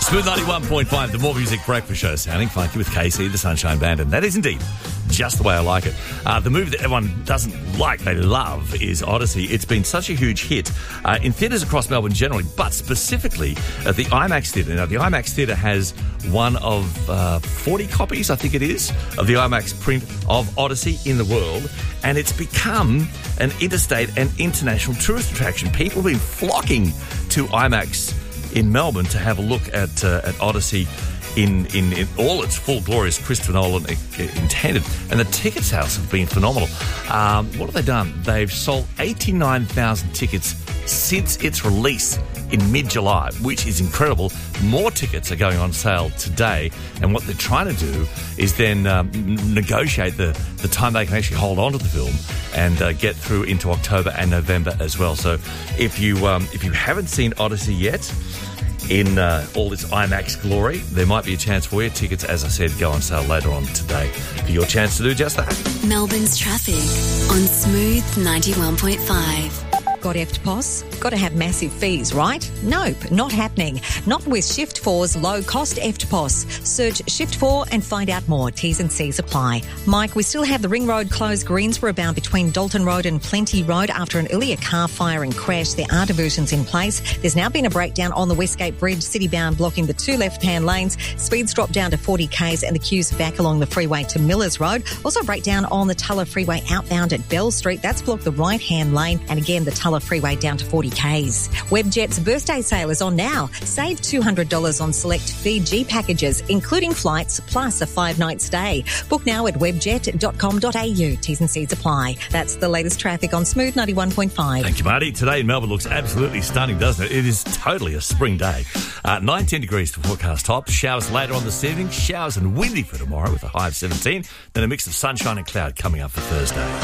Smooth 91.5, the More Music Breakfast Show, sounding funky with KC, the Sunshine Band, and that is indeed just the way I like it. The movie that everyone doesn't like, they love, is Odyssey. It's been such a huge hit in theatres across Melbourne generally, but specifically at the IMAX Theatre. Now, the IMAX Theatre has one of 40 copies, I think it is, of the IMAX print of Odyssey in the world, and it's become an interstate and international tourist attraction. People have been flocking to IMAX in Melbourne to have a look at Odyssey in all its full glorious Christopher Nolan intended. And the ticket sales have been phenomenal. What have they done? They've sold 89,000 tickets since its release in mid-July, which is incredible. More tickets are going on sale today, and what they're trying to do is then negotiate the time they can actually hold on to the film and get through into October and November as well. So if you haven't seen Odyssey yet, in all its IMAX glory, there might be a chance for you. Tickets, as I said, go on sale later on today for your chance to do just that. Melbourne's traffic on Smooth 91.5. Got EFTPOS? Got to have massive fees, right? Nope, not happening. Not with Shift4's low-cost EFTPOS. Search Shift4 and find out more. T's and C's apply. Mike, we still have the Ring Road closed Greensborough bound between Dalton Road and Plenty Road after an earlier car fire and crash. There are diversions in place. There's now been a breakdown on the Westgate Bridge, city-bound, blocking the two left-hand lanes. Speeds dropped down to 40 k's and the queues back along the freeway to Millers Road. Also a breakdown on the Tulla Freeway outbound at Bell Street. That's blocked the right-hand lane. And again, the Tulla Freeway down to 40 k's. Webjet's birthday sale is on now. Save $200 on select Fiji packages, including flights, plus a 5-night stay. Book now at webjet.com.au. T's and C's apply. That's the latest traffic on Smooth 91.5. Thank you, Marty. Today in Melbourne looks absolutely stunning, doesn't it? It is totally a spring day. 19 degrees to forecast top. Showers later on this evening. Showers and windy for tomorrow with a high of 17. Then a mix of sunshine and cloud coming up for Thursday.